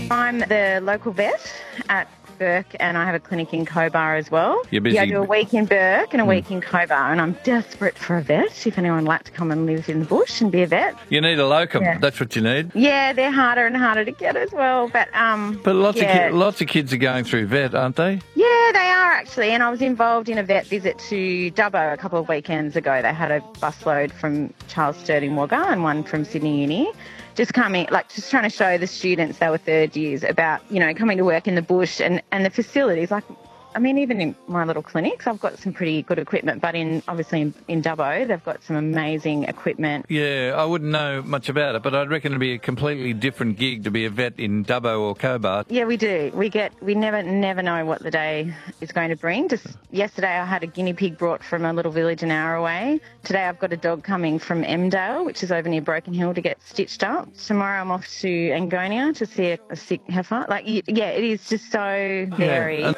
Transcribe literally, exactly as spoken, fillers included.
I'm the local vet at Burke, and I have a clinic in Cobar as well. You're busy. Yeah, I do a week in Burke and a Mm. week in Cobar, and I'm desperate for a vet. If anyone would like to come and live in the bush and be a vet. You need a locum. Yeah. That's what you need. Yeah, they're harder and harder to get as well. But um, But lots yeah. of ki- lots of kids are going through vet, aren't they? Yeah, they are actually. And I was involved in a vet visit to Dubbo a couple of weekends ago. They had a busload from Charles Sturt in Wagga and one from Sydney Uni. Just coming, like, just trying to show the students, they were third years, about, you know, coming to work in the bush and, and the facilities. Like, I mean, even in my little clinics, I've got some pretty good equipment, but in obviously in, in Dubbo, they've got some amazing equipment. Yeah, I wouldn't know much about it, but I'd reckon it'd be a completely different gig to be a vet in Dubbo or Cobar. Yeah, we do. We get, we never, never know what the day is going to bring. Just yesterday I had a guinea pig brought from a little village an hour away. Today I've got a dog coming from Emdale, which is over near Broken Hill, to get stitched up. Tomorrow I'm off to Angonia to see a, a sick heifer. Like, yeah, it is just so varied. Yeah.